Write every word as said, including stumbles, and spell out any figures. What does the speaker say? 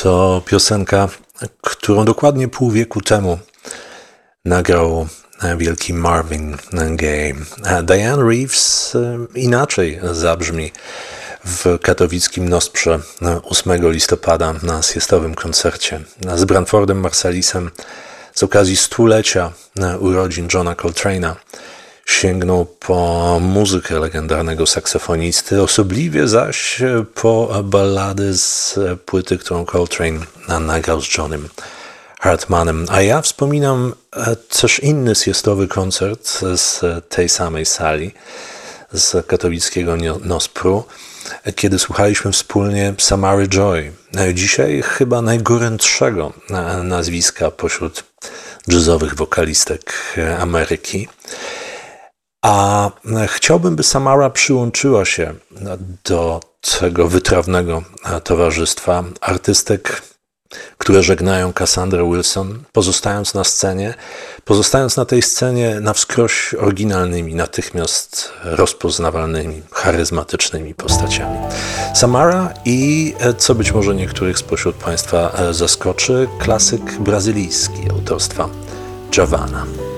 To piosenka, którą dokładnie pół wieku temu nagrał wielki Marvin Gaye. Diane Reeves inaczej zabrzmi w katowickim Nosprze ósmego listopada na siestowym koncercie z Branfordem Marsalisem z okazji stulecia urodzin Johna Coltrane'a. Sięgnął po muzykę legendarnego saksofonisty, osobliwie zaś po ballady z płyty, którą Coltrane nagrał z Johnem Hartmanem. A ja wspominam też inny siestowy koncert z tej samej sali, z katowickiego Nospru, kiedy słuchaliśmy wspólnie Samary Joy. Dzisiaj chyba najgorętszego nazwiska pośród jazzowych wokalistek Ameryki. A chciałbym, by Samara przyłączyła się do tego wytrawnego towarzystwa artystek, które żegnają Cassandrę Wilson, pozostając na scenie, pozostając na tej scenie na wskroś oryginalnymi, natychmiast rozpoznawalnymi, charyzmatycznymi postaciami. Samara i, co być może niektórych spośród Państwa zaskoczy, klasyk brazylijski autorstwa Djawana.